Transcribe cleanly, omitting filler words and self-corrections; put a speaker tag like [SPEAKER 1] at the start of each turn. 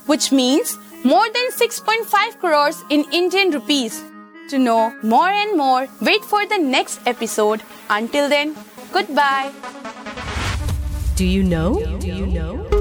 [SPEAKER 1] which means more than 6.5 crores in Indian rupees. To know more and more, wait for the next episode. Until then, goodbye.
[SPEAKER 2] Do you know?